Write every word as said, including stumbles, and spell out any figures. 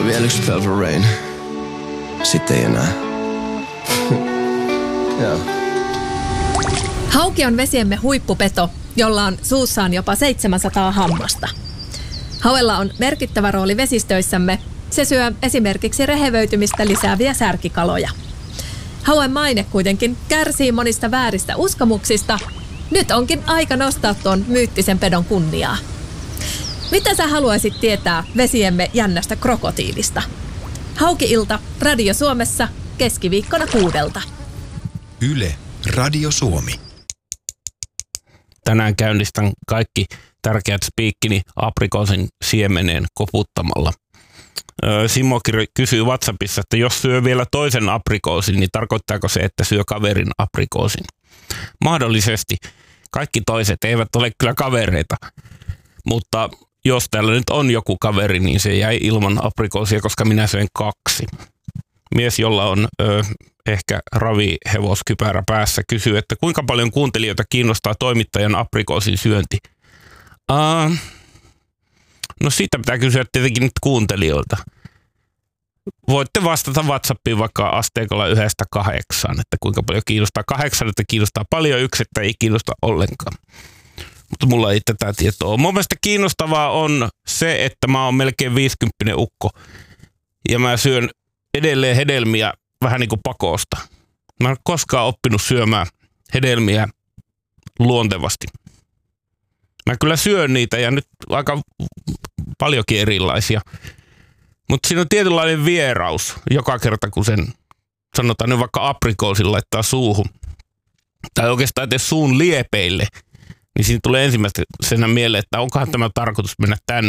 vielä yksi Purple Rain. Sitten ei enää. Joo. Hauki on vesiemme huippupeto, jolla on suussaan jopa seitsemänsataa hammasta. Hauella on merkittävä rooli vesistöissämme. Se syö esimerkiksi rehevöitymistä lisääviä särkikaloja. Hauen maine kuitenkin kärsii monista vääristä uskomuksista. Nyt onkin aika nostaa tuon myyttisen pedon kunniaa. Mitä sä haluaisit tietää vesiemme jännästä krokotiilista? Hauki-ilta Radio Suomessa keskiviikkona kuudelta. Yle Radio Suomi. Tänään käynnistän kaikki tärkeät spiikkini aprikoosin siemeneen koputtamalla. Simmo kysyy WhatsAppissa, että jos syö vielä toisen aprikoosin, niin tarkoittaako se, että syö kaverin aprikoosin? Mahdollisesti. Kaikki toiset eivät ole kyllä kavereita, mutta jos täällä nyt on joku kaveri, niin se jäi ilman aprikoosia, koska minä söin kaksi. Mies, jolla on ö, ehkä ravihevoskkypärä päässä, kysyy, että kuinka paljon kuuntelijoita kiinnostaa toimittajan aprikoosin syönti? Uh, no siitä pitää kysyä tietenkin nyt kuuntelijoilta. Voitte vastata WhatsAppiin vaikka asteikolla yhdestä kahdeksaan, että kuinka paljon kiinnostaa. Kahdeksan, että kiinnostaa paljon, yksi, että ei kiinnosta ollenkaan. Mutta mulla ei tätä tietoa ole. Mun mielestä kiinnostavaa on se, että mä oon melkein viisikymppinen ukko. Ja mä syön edelleen hedelmiä vähän niin kuin pakosta. Mä en ole koskaan oppinut syömään hedelmiä luontevasti. Mä kyllä syön niitä ja nyt aika paljonkin erilaisia. Mutta siinä on tietynlainen vieraus joka kerta, kun sen sanotaan nyt vaikka aprikoosin laittaa suuhun. Tai oikeastaan edes suun liepeille. Niin siinä tulee ensimmäisenä mieleen, että onkohan tämä tarkoitus mennä tänne.